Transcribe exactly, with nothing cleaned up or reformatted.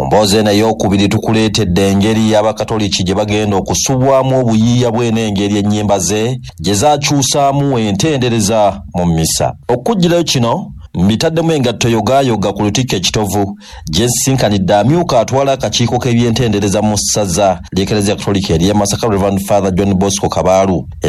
Mumboze na yokubiri tukuleetedde engeri y'Abakatoliki gye bagenda okusubwamu obuyiiya bw'enengeri ennyimba ze gye zaakyusaamu entendereza mu mmisa. Okujjirayo kino mbitaddemu engatto yogaayoga ku lutikko ekitovu gye nsinkanidde amyuka atwala akakiiko k'ebyentendereza mu ssaza ly'Eklezia Katolika ery'e Masaka, Reverend Father John Bosco Kabaalu.